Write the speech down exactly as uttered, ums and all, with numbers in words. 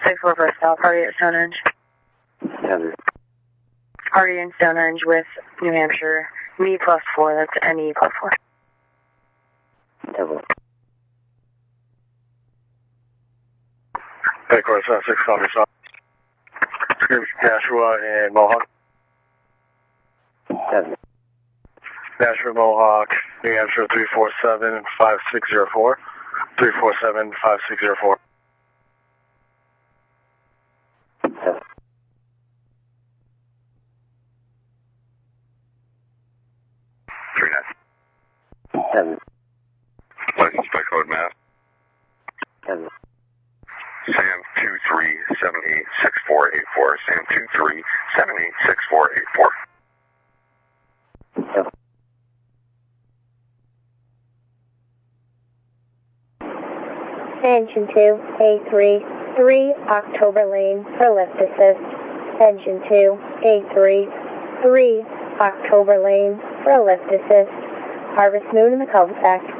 six four for stop. Party at Stonehenge. Heather. Party in Stonehenge with New Hampshire. Me plus four. That's N E plus four. Heather. Hey, course, uh, six copy, stop. Nashua and Mohawk. Heather. Nashua, Mohawk, New Hampshire, three four seven, five six zero four. three four seven, five six zero four. Heather. three nine. Heather. License by code mass. Heather. Sam two three seven eight six four eight four. Sam two three seven eight six four eight four. Heather. Engine two, A three, three October Lane for lift assist. Engine two, A three, three October Lane for lift assist. Harvest Moon in the cul-de-sac.